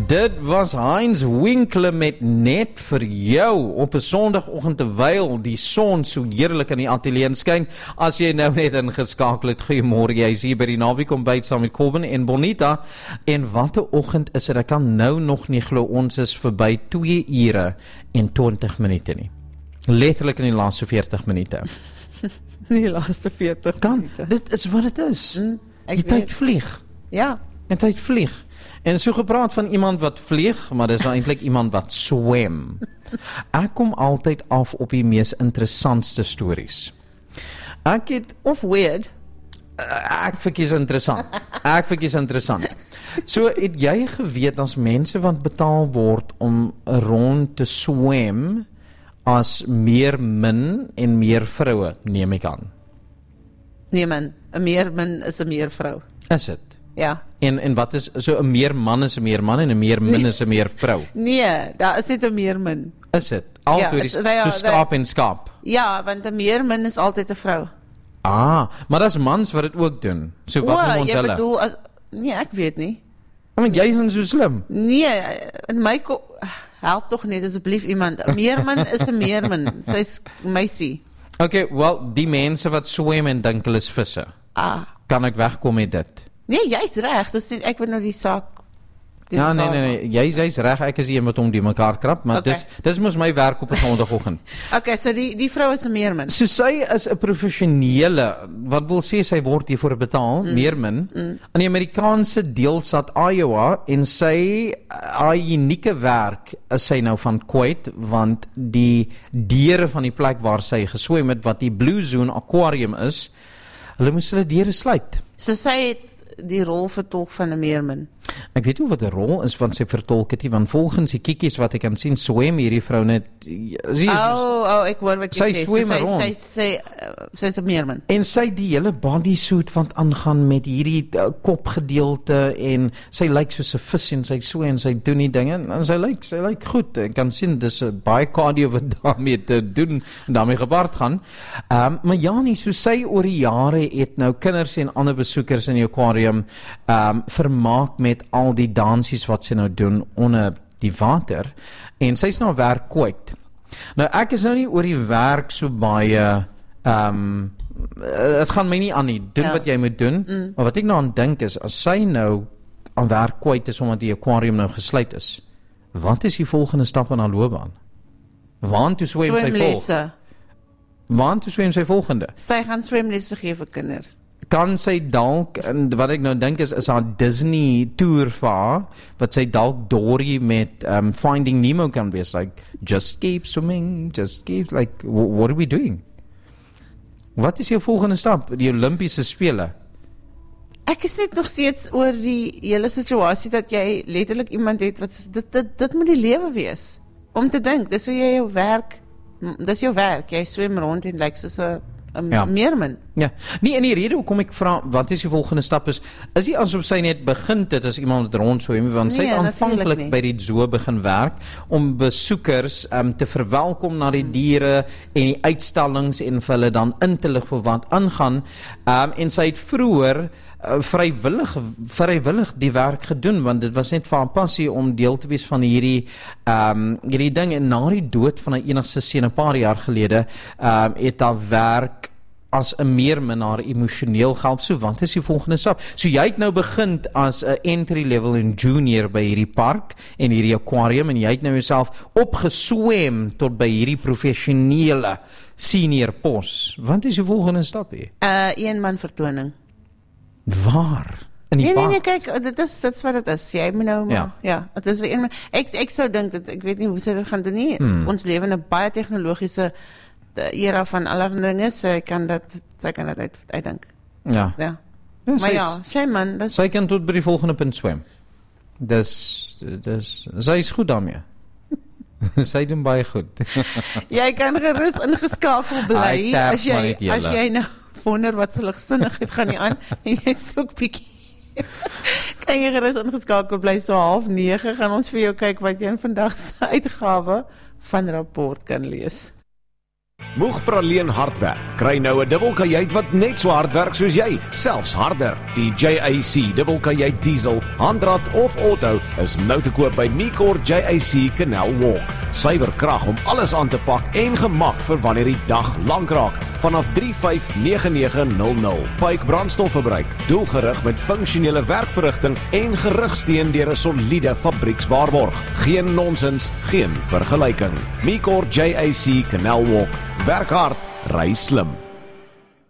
Dit was Heinz Winkler met Net vir jou op 'n Sondagoggend terwyl die son so heerlik in die ateljee skyn. As jy nou net ingeskakel het, goeiemôre, jy is hier by die Naweek Ontbyt saam met Kobben en Bonita. En wat 'n oggend is dit, ek kan nou nog nie glo ons is verby 2 ure en 20 minute nie. Letterlik in die laaste 40 minute. Die laaste 40 minute. Dit is wat dit is. Die tyd vlieg. Ja. Die tyd vlieg. En so gepraat van iemand wat vlieg, maar dis nou eintlik iemand wat swem. Ek kom altyd af op die mees interessantste stories. Ek het, Of weird. ek verkies interessant. So het jy geweet as mense wat betaal word om rond te swem as meer min en meer vroue, neem ek aan. Nee man, 'n meer min is 'n meer vrou. Is dit? Ja. En wat is, so 'n meer man is 'n meer man en 'n meer min is 'n meer vrou? Nee, daar is net 'n meer min. Is dit? Altyd so skaap en skaap. Ja, want 'n meer min is altyd 'n vrou. Maar dis mans wat dit ook doen. So wat moet ons hulle? Jy bedoel, nee, ek weet nie. Want jy is so slim. Nee, in my help tog net asseblief iemand. 'n Meermin is 'n meermin. Sy's meisie. Okay, well, die mense wat swem en dink hulle is visse. Kan ek wegkom met dit? Nee, jy's reg. Dis net ek wil nou die saak. Ja, nee, jy's reg. Ek is die een wat om die mekaar krap, maar dis mos my werk op 'n Sondagoggend. Okay, so die vrou is 'n meermin. So sy is 'n professionele, wat wil sê sy word hiervoor betaal, meermin, in die Amerikaanse deelstaat Iowa, en sy haar unieke werk is sy nou van kwyt, want die deure van die plek waar sy geswem het, wat die Blue Zone Aquarium is, hulle moes hulle deure sluit. So sy het die rol vertolk van 'n meermin. Ek weet nie wat die rol is van sy vertolk het nie, want volgens die kiekies wat ek kan sien, swem hierdie vrou net. Ek hoor wat jy sê. Sy swem rond. Sy's 'n meermin. En sy die hele bodysuit wat aangaan met hierdie kopgedeelte, en sy lyk soos 'n vis en sy swem en sy doen die dinge en sy lyk goed. Ek kan sien dis baie cardio wat daarmee te doen en daarmee gepaard gaan. Maar ja nie, so sy oor die jare het nou kinders en ander besoekers in die aquarium vermaak met al die dansies wat sy nou doen onder die water, en sy's nou werk kwyt. Nou ek is nou nie oor die werk so baie het gaan my nie aan nie, doen wat jy moet doen, maar wat ek nou aan dink is, as sy nou aan werk kwyt is omdat die aquarium nou gesluit is, wat is die volgende stap in haar loopbaan? Waartoe swem sy volgende? Waartoe swem sy volgende? Sy gaan swemlesse gee vir kinders. Kan sy dalk, en wat ek nou dink is haar Disney tour vir haar, wat sy dalk Dory met Finding Nemo kan wees, like, just keep swimming, like, what are we doing? Wat is jou volgende stap? Die Olympiese spele? Ek is net nog steeds oor die hele situasie dat jy letterlik iemand het wat dit moet die lewe wees. Om te dink, dis hoe jy jou werk, jy swem rond en lyk soos 'n meermin. Ja, nie in die rede hoekom ek vra, wat is die volgende stap is nie asof sy net begin het as iemand wat rondswem, want sy het aanvanklik by die zoo begin werk, om besoekers te verwelkom na die diere en die uitstallings en vir hulle dan in te lig vir wat aangaan, en sy het vroeër vrywillig die werk gedoen, want dit was net vir haar passie om deel te wees van hierdie ding, en na die dood van haar enigste seun 'n paar jaar gelede, het haar werk as 'n meermin haar emosioneel gehelp. So wat is die volgende stap? So jy het nou begin as 'n entry level en junior by hierdie park en hierdie aquarium, en jy het nou jouself opgeswem tot by hierdie professionele senior pos. Wat is die volgende stap hier? Een man vertoning. Waar? In die park? Nee, kyk, dit is wat dit is. Jy moet nou maar, dit is ek sou dink dat, ek weet nie hoe sy dit gaan doen nie. Ons lewe in 'n baie tegnologiese era van allerlei dinge, sy kan dit uitdink. Ja. Maar ja, shame man. Sy kan tot by die volgende punt swem. Sy is goed daarmee. Sy doen baie goed. Jy kan gerus ingeskakel bly, as jy nou wonder wat se ligsinnigheid gaan nie aan, en jy soek bietjie. Kan jy gerus ingeskakel bly, so 8:30 gaan ons vir jou kyk wat jy in vandag se uitgawe van Rapport kan lees. Moeg vir alleen hard werk. Kry nou 'n dubbelkajuit wat net so hard werk soos jy, selfs harder. Die JAC dubbelkajuit diesel, handrat of auto is nou te koop by Micor JAC Canal Walk. Suiwer krag om alles aan te pak en gemak vir wanneer die dag lank raak. Vanaf 359900. Pyke brandstofverbruik, doelgerig met funksionele werkverrigting en gerugsteun deur 'n soliede fabriekswaarborg. Geen nonsens, geen vergelyking. Micor JAC Canal Walk. Werk hard, ry slim.